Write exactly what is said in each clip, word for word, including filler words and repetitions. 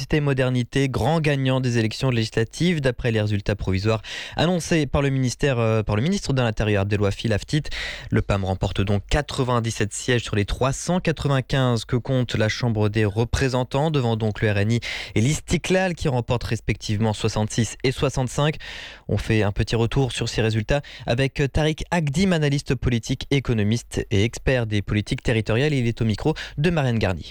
Identité et Modernité, grand gagnant des élections législatives, d'après les résultats provisoires annoncés par le ministère, euh, par le ministre de l'Intérieur Abdelouafi Laftit. Le P A M remporte donc quatre-vingt-dix-sept sièges sur les trois cent quatre-vingt-quinze que compte la Chambre des représentants, devant donc le R N I et l'Istiklal qui remportent respectivement soixante-six et soixante-cinq. On fait un petit retour sur ces résultats avec Tariq Agdim, analyste politique, économiste et expert des politiques territoriales. Il est au micro de Marianne Garnier.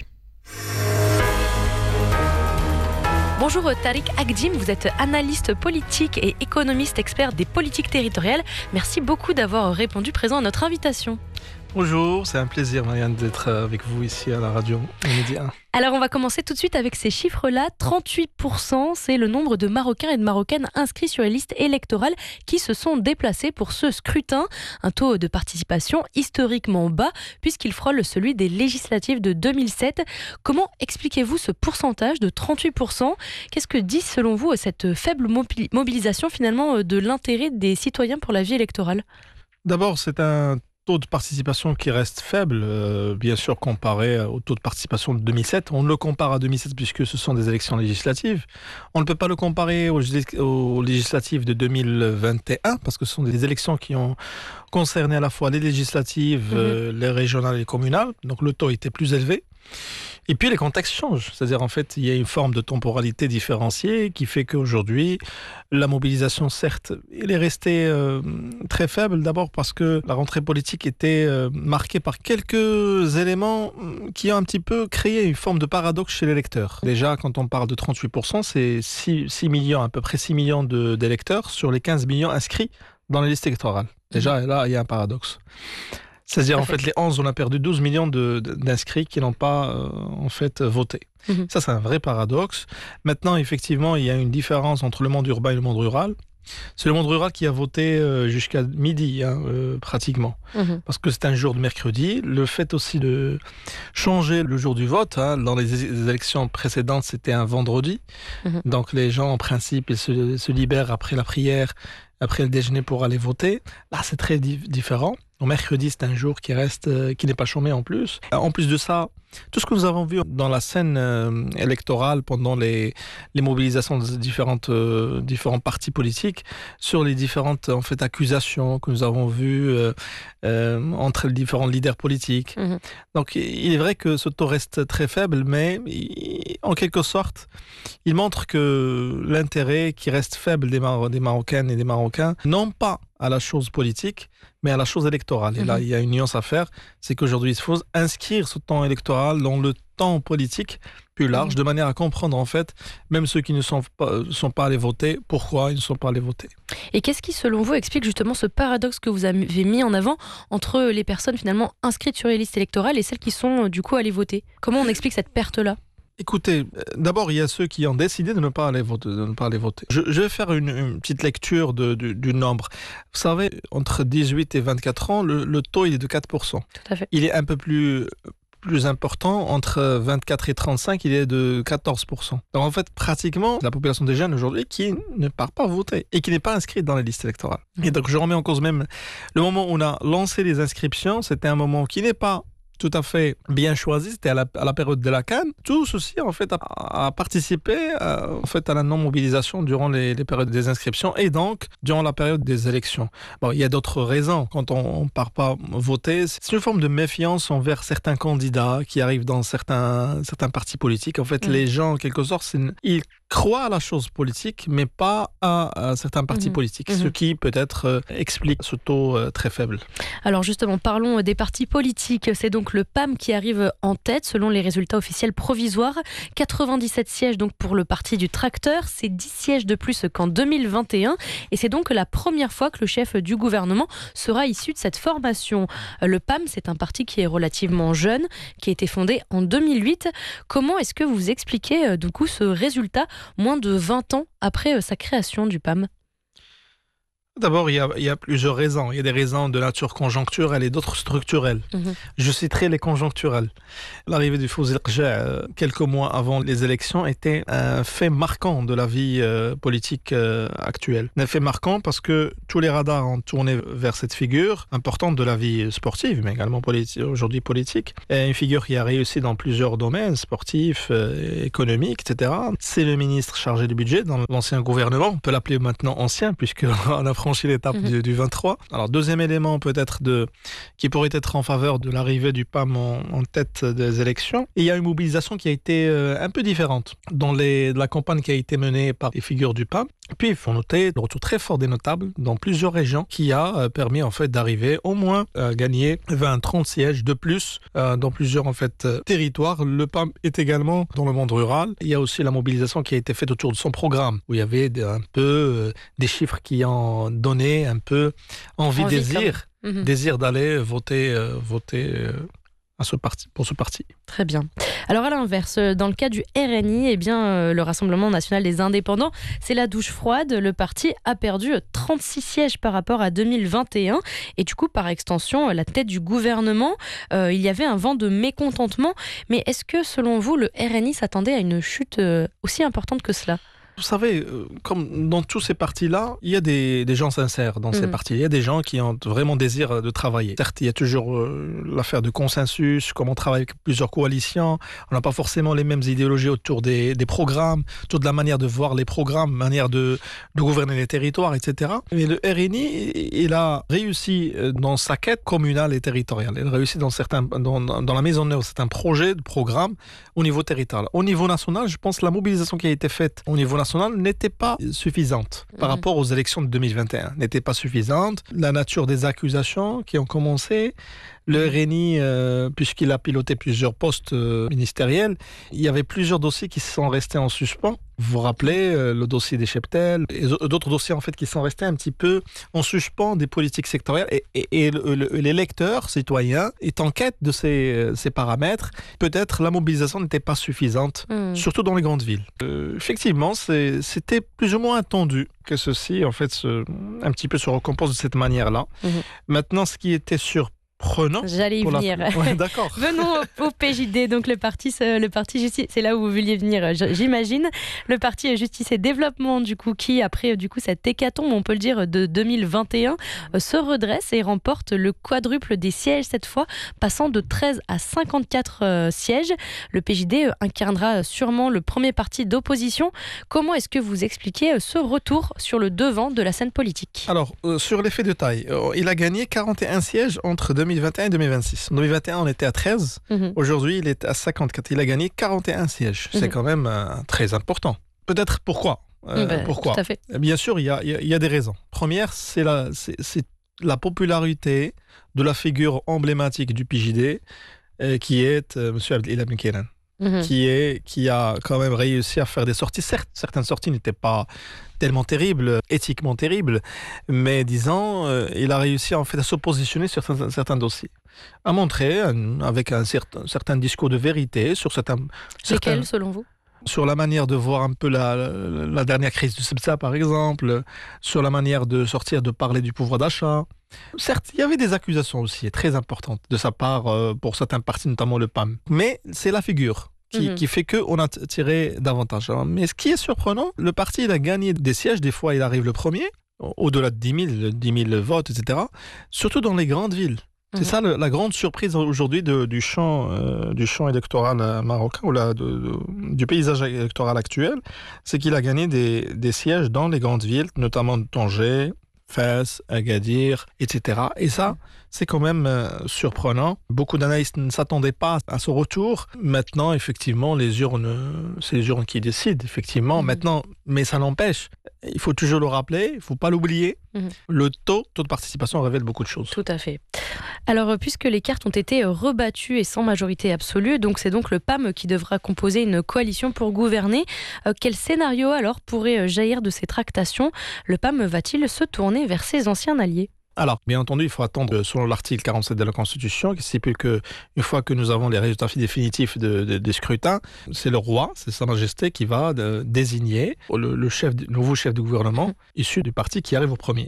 Bonjour Tariq Agdim, vous êtes analyste politique et économiste expert des politiques territoriales. Merci beaucoup d'avoir répondu présent à notre invitation. Bonjour, c'est un plaisir Marianne d'être avec vous ici à la radio Média. Alors on va commencer tout de suite avec ces chiffres-là. trente-huit pour cent, c'est le nombre de Marocains et de Marocaines inscrits sur les listes électorales qui se sont déplacés pour ce scrutin. Un taux de participation historiquement bas puisqu'il frôle celui des législatives de deux mille sept. Comment expliquez-vous ce pourcentage de trente-huit pour cent ? Qu'est-ce que dit selon vous cette faible mobilisation finalement de l'intérêt des citoyens pour la vie électorale ? D'abord, c'est un taux de participation qui reste faible, euh, bien sûr comparé au taux de participation de deux mille sept. On le compare à deux mille sept puisque ce sont des élections législatives. On ne peut pas le comparer aux, aux législatives de deux mille vingt et un parce que ce sont des élections qui ont concerné à la fois les législatives, mmh. euh, les régionales et les communales. Donc le taux était plus élevé. Et puis les contextes changent, c'est-à-dire en fait il y a une forme de temporalité différenciée qui fait qu'aujourd'hui la mobilisation certes elle est restée euh, très faible, d'abord parce que la rentrée politique était euh, marquée par quelques éléments qui ont un petit peu créé une forme de paradoxe chez les électeurs. Déjà quand on parle de trente-huit pour cent, c'est six, six millions, à peu près six millions de, d'électeurs sur les quinze millions inscrits dans les listes électorales. Déjà là il y a un paradoxe. C'est-à-dire, en fait, les onze, on a perdu douze millions de, de, d'inscrits qui n'ont pas, euh, en fait, voté. Mmh. Ça, c'est un vrai paradoxe. Maintenant, effectivement, il y a une différence entre le monde urbain et le monde rural. C'est le monde rural qui a voté euh, jusqu'à midi, hein, euh, pratiquement. Mmh. Parce que c'est un jour de mercredi. Le fait aussi de changer le jour du vote, hein, dans les, les élections précédentes, c'était un vendredi. Mmh. Donc, les gens, en principe, ils se, se libèrent après la prière, après le déjeuner pour aller voter. Là, c'est très di- différent. Au mercredi, c'est un jour qui reste, euh, qui n'est pas chômé en plus. En plus de ça, tout ce que nous avons vu dans la scène euh, électorale pendant les, les mobilisations de différentes, euh, différents partis politiques, sur les différentes en fait, accusations que nous avons vues euh, euh, entre les différents leaders politiques. Mmh. Donc, il est vrai que ce taux reste très faible, mais il, en quelque sorte, il montre que l'intérêt qui reste faible des, Mar- des Marocaines et des Marocains, non pas à la chose politique, mais à la chose électorale. Et mmh. là, il y a une nuance à faire, c'est qu'aujourd'hui, il faut inscrire ce temps électoral dans le temps politique plus large, mmh. de manière à comprendre, en fait, même ceux qui ne sont pas, sont pas allés voter, pourquoi ils ne sont pas allés voter. Et qu'est-ce qui, selon vous, explique justement ce paradoxe que vous avez mis en avant entre les personnes finalement inscrites sur les listes électorales et celles qui sont, du coup, allées voter ? Comment on explique cette perte-là ? Écoutez, d'abord, il y a ceux qui ont décidé de ne pas aller voter. De ne pas aller voter. Je, je vais faire une, une petite lecture de, du, du nombre. Vous savez, entre dix-huit et vingt-quatre ans, le, le taux il est de quatre pour cent. Tout à fait. Il est un peu plus, plus important. Entre vingt-quatre et trente-cinq, il est de quatorze pour cent. Donc en fait, pratiquement, la population des jeunes aujourd'hui qui ne part pas voter et qui n'est pas inscrite dans les listes électorales. Mmh. Et donc je remets en cause même le moment où on a lancé les inscriptions, c'était un moment qui n'est pas tout à fait bien choisi, c'était à la, à la période de la Cannes. Tout ceci, en fait, a, a participé à, en fait, à la non-mobilisation durant les, les périodes des inscriptions et donc durant la période des élections. Bon, il y a d'autres raisons. Quand on ne part pas voter, c'est une forme de méfiance envers certains candidats qui arrivent dans certains, certains partis politiques. En fait, mmh. les gens, en quelque sorte, c'est une, ils croient à la chose politique, mais pas à, à certains partis mmh. politiques, mmh. ce qui peut-être euh, explique ce taux euh, très faible. Alors justement, parlons des partis politiques. C'est donc le P A M qui arrive en tête selon les résultats officiels provisoires. quatre-vingt-dix-sept sièges donc pour le parti du tracteur, c'est dix sièges de plus qu'en deux mille vingt et un et c'est donc la première fois que le chef du gouvernement sera issu de cette formation. Le P A M, c'est un parti qui est relativement jeune, qui a été fondé en deux mille huit. Comment est-ce que vous expliquez du coup ce résultat moins de vingt ans après sa création du P A M ? D'abord, il y, a, il y a plusieurs raisons. Il y a des raisons de nature conjoncturelle et d'autres structurelles. Mmh. Je citerai les conjoncturelles. L'arrivée du Fawzi El-Qja euh, quelques mois avant les élections était un fait marquant de la vie euh, politique euh, actuelle. Un fait marquant parce que tous les radars ont tourné vers cette figure importante de la vie sportive, mais également politi- aujourd'hui politique. Et une figure qui a réussi dans plusieurs domaines, sportifs, euh, économiques, et cetera. C'est le ministre chargé du budget dans l'ancien gouvernement. On peut l'appeler maintenant ancien, puisqu'on a franchi l'étape mmh. du, du vingt-trois. Alors, deuxième élément peut-être de, qui pourrait être en faveur de l'arrivée du P A M en, en tête des élections. Et il y a une mobilisation qui a été euh, un peu différente dans les, la campagne qui a été menée par les figures du P A M. Puis, il faut noter le retour très fort des notables dans plusieurs régions qui a euh, permis en fait d'arriver au moins à gagner vingt à trente sièges de plus euh, dans plusieurs en fait euh, territoires. Le P A M est également dans le monde rural. Il y a aussi la mobilisation qui a été faite autour de son programme où il y avait de, un peu euh, des chiffres qui ont donné un peu envie, envie désir, mmh. désir d'aller voter, euh, voter euh, à ce parti, pour ce parti. Très bien. Alors à l'inverse, dans le cas du R N I, eh bien, euh, le Rassemblement national des indépendants, c'est la douche froide. Le parti a perdu trente-six sièges par rapport à deux mille vingt et un. Et du coup, par extension, la tête du gouvernement, euh, il y avait un vent de mécontentement. Mais est-ce que, selon vous, le R N I s'attendait à une chute euh, aussi importante que cela ? Vous savez, comme dans tous ces partis-là, il y a des, des gens sincères dans mmh. ces partis. Il y a des gens qui ont vraiment désir de travailler. Certes, il y a toujours euh, l'affaire de consensus, comment on travaille avec plusieurs coalitions. On n'a pas forcément les mêmes idéologies autour des, des programmes, autour de la manière de voir les programmes, manière de, de gouverner les territoires, et cetera. Mais le R N I, il a réussi dans sa quête communale et territoriale. Il a réussi dans, certains, dans, dans la mise en œuvre de certains projets, de programmes au niveau territorial. Au niveau national, je pense que la mobilisation qui a été faite au niveau national n'était pas suffisante par mmh. rapport aux élections de deux mille vingt et un, n'était pas suffisante. La nature des accusations qui ont commencé, le R N I, euh, puisqu'il a piloté plusieurs postes euh, ministériels, il y avait plusieurs dossiers qui sont restés en suspens. Vous vous rappelez euh, le dossier des cheptels et d'autres dossiers en fait qui sont restés un petit peu en suspens des politiques sectorielles et, et, et le, le, les lecteurs citoyens est en quête de ces, ces paramètres. Peut-être la mobilisation n'était pas suffisante, mmh. surtout dans les grandes villes. Euh, effectivement, c'est, c'était plus ou moins attendu que ceci en fait se, un petit peu se recompose de cette manière-là. Mmh. Maintenant, ce qui était sur Prenant. J'allais y venir. La... Ouais, d'accord. Venons au, au P J D, donc le parti, le parti Justice, c'est là où vous vouliez venir, j'imagine. Le parti Justice et Développement, du coup, qui après du coup cette hécatombe, on peut le dire, de deux mille vingt et un, euh, se redresse et remporte le quadruple des sièges cette fois, passant de treize à cinquante-quatre euh, sièges. Le P J D euh, incarnera sûrement le premier parti d'opposition. Comment est-ce que vous expliquez euh, ce retour sur le devant de la scène politique ? Alors, euh, sur l'effet de taille, euh, il a gagné quarante et un sièges entre deux mille vingt et un et deux mille vingt-six. En deux mille vingt et un, on était à treize. Mmh. Aujourd'hui, il est à cinquante-quatre. Il a gagné quarante et un sièges. Mmh. C'est quand même euh, très important. Peut-être pourquoi euh, ben, Pourquoi tout à fait. Bien sûr, il y a, il y a, il y a des raisons. Première, c'est la, c'est, c'est la popularité de la figure emblématique du P J D, euh, qui est euh, M. Abdelillah Ben Kainan. Mmh. Qui, est, qui a quand même réussi à faire des sorties. Certes, certaines sorties n'étaient pas tellement terribles, éthiquement terribles, mais disons, euh, il a réussi en fait à se positionner sur certains, certains dossiers, à montrer un, avec un certain, certain discours de vérité sur certains... Lesquels, certains, selon vous ? Sur la manière de voir un peu la, la, la dernière crise du SEPSA, par exemple, sur la manière de sortir, de parler du pouvoir d'achat. Certes, il y avait des accusations aussi très importantes de sa part euh, pour certains partis, notamment le P A M. Mais c'est la figure qui, mmh. qui fait qu'on a tiré davantage. Mais ce qui est surprenant, le parti il a gagné des sièges, des fois il arrive le premier, au-delà de dix mille votes, et cetera. Surtout dans les grandes villes. C'est mmh. ça le, la grande surprise aujourd'hui de, du, champ, euh, du champ électoral marocain, ou la, de, de, du paysage électoral actuel, c'est qu'il a gagné des, des sièges dans les grandes villes, notamment Tanger, Fès, Agadir, et cetera. Et ça, c'est quand même euh, surprenant. Beaucoup d'analystes ne s'attendaient pas à ce retour. Maintenant, effectivement, les urnes, c'est les urnes qui décident, effectivement. Mmh. Maintenant, mais ça n'empêche, il faut toujours le rappeler, il ne faut pas l'oublier. Mmh. Le taux, taux de participation révèle beaucoup de choses. Tout à fait. Alors, puisque les cartes ont été rebattues et sans majorité absolue, donc c'est donc le P A M qui devra composer une coalition pour gouverner. Euh, quel scénario alors pourrait jaillir de ces tractations ? Le P A M va-t-il se tourner vers ses anciens alliés ? Alors, bien entendu, il faut attendre, selon l'article quarante-sept de la Constitution, qui stipule qu'une fois que nous avons les résultats définitifs de, de, des scrutins, c'est le roi, c'est Sa Majesté qui va de, désigner le, le, chef, le nouveau chef du gouvernement issu du parti qui arrive au premier.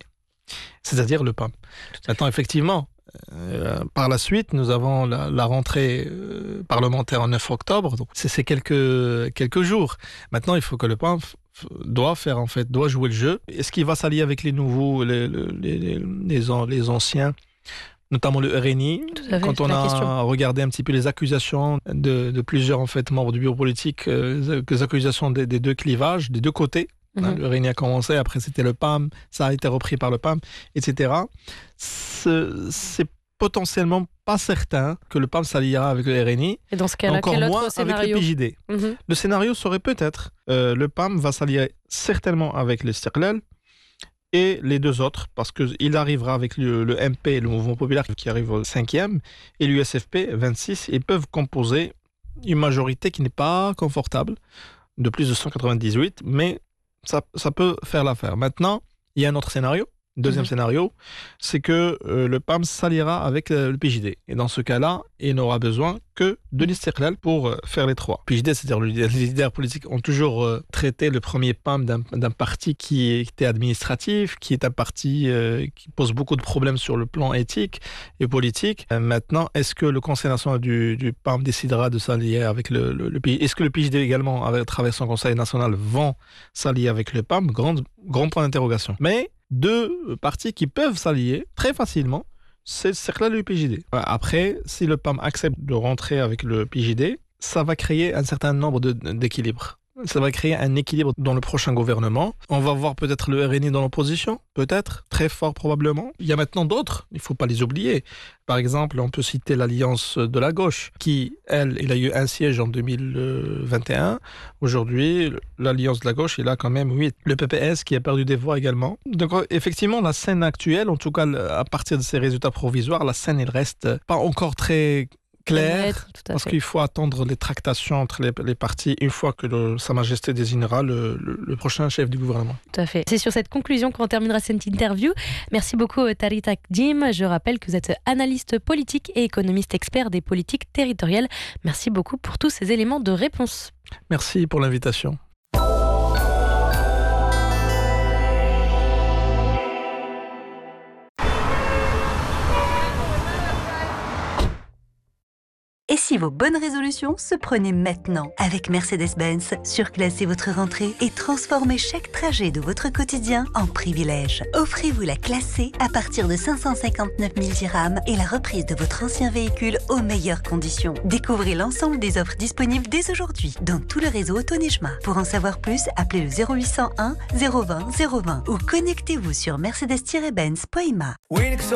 c'est-à-dire le P A M. Maintenant, effectivement, euh, par la suite, nous avons la, la rentrée euh, parlementaire en neuf octobre, donc c'est, c'est quelques, quelques jours. Maintenant, il faut que le P A M f- doit faire, en fait, doit jouer le jeu. Est-ce qu'il va s'allier avec les nouveaux, les, les, les, les, an- les anciens, notamment le R N I? Tout à fait, Quand c'est on la a question. regardé un petit peu les accusations de, de plusieurs en fait, membres du bureau politique, euh, les accusations des, des deux clivages, des deux côtés, hein, Mhm. le R N I a commencé, après c'était le P A M, ça a été repris par le P A M, et cetera. C'est, c'est potentiellement pas certain que le P A M s'alliera avec le R N I, Et dans ce cas-là, encore quel moins autre avec le scénario? P J D. Mhm. Le scénario serait peut-être euh, le P A M va s'allier certainement avec l'Istiqlal et les deux autres, parce qu'il arrivera avec le, le M P, le Mouvement Populaire, qui arrive au cinquième, et l'U S F P, vingt-six, et peuvent composer une majorité qui n'est pas confortable, de plus de cent quatre-vingt-dix-huit, mais ça, ça peut faire l'affaire. Maintenant, il y a un autre scénario. Deuxième Mhm. scénario, c'est que euh, le P A M s'alliera avec euh, le P J D. Et dans ce cas-là, il n'aura besoin que de l'Istiqlal pour euh, faire les trois. P J D, c'est-à-dire le- les leaders politiques ont toujours euh, traité le premier P A M d'un, d'un parti qui était administratif, qui est un parti euh, qui pose beaucoup de problèmes sur le plan éthique et politique. Euh, maintenant, est-ce que le Conseil national du, du P A M décidera de s'allier avec le, le, le P J D? Est-ce que le P J D également, à travers son Conseil national, vont s'allier avec le P A M? Grand, grand point d'interrogation. Mais deux partis qui peuvent s'allier très facilement, c'est le cercle et le P J D. Après, si le P A M accepte de rentrer avec le P J D, ça va créer un certain nombre de, d'équilibres. Ça va créer un équilibre dans le prochain gouvernement. On va voir peut-être le R N I dans l'opposition, peut-être, très fort probablement. Il y a maintenant d'autres, il ne faut pas les oublier. Par exemple, on peut citer l'Alliance de la gauche, qui, elle, il a eu un siège en deux mille vingt et un. Aujourd'hui, l'Alliance de la gauche, il a quand même huit. Le P P S, qui a perdu des voix également. Donc, effectivement, la scène actuelle, en tout cas, à partir de ces résultats provisoires, la scène, elle reste pas encore très claire. Peut-être, tout à Parce fait. qu'il faut attendre les tractations entre les, les partis une fois que le- Sa Majesté désignera le, le- le prochain chef du gouvernement. Tout à fait. C'est sur cette conclusion qu'on terminera cette interview. Merci beaucoup Tarit Akdim. Je rappelle que vous êtes analyste politique et économiste expert des politiques territoriales. Merci beaucoup pour tous ces éléments de réponse. Merci pour l'invitation. Et si vos bonnes résolutions se prenaient maintenant? Avec Mercedes-Benz, surclassez votre rentrée et transformez chaque trajet de votre quotidien en privilège. Offrez-vous la classe C à partir de cinq cent cinquante-neuf mille dirhams et la reprise de votre ancien véhicule aux meilleures conditions. Découvrez l'ensemble des offres disponibles dès aujourd'hui dans tout le réseau Autonejma. Pour en savoir plus, appelez le zéro huit cent un zéro vingt zéro vingt ou connectez-vous sur mercedes tiret benz point i m a.